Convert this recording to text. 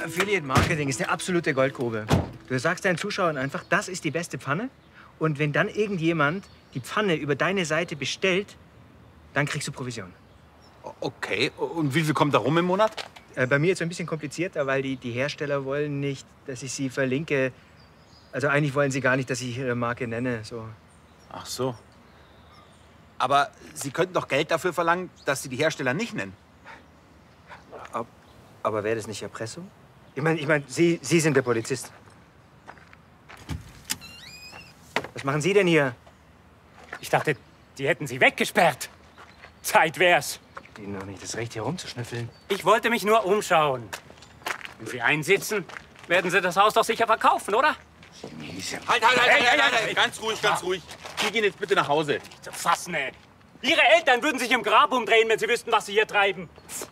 Affiliate Marketing ist eine absolute Goldgrube. Du sagst deinen Zuschauern einfach, das ist die beste Pfanne. Und wenn dann irgendjemand die Pfanne über deine Seite bestellt, dann kriegst du Provision. Okay, und wie viel kommt da rum im Monat? Bei mir jetzt ein bisschen komplizierter, weil die Hersteller wollen nicht, dass ich sie verlinke. Also eigentlich wollen sie gar nicht, dass ich ihre Marke nenne. So. Ach so. Aber Sie könnten doch Geld dafür verlangen, dass Sie die Hersteller nicht nennen. Aber wäre das nicht Erpressung? Ich meine, Sie sind der Polizist. Was machen Sie denn hier? Ich dachte, die hätten Sie weggesperrt. Zeit wär's. Ihnen noch nicht das Recht, hier rumzuschnüffeln. Ich wollte mich nur umschauen. Wenn Sie einsitzen, werden Sie das Haus doch sicher verkaufen, oder? Halt! Ganz ruhig, ganz ruhig. Sie gehen jetzt bitte nach Hause. Nicht zu fassen, ey. Ihre Eltern würden sich im Grab umdrehen, wenn sie wüssten, was Sie hier treiben.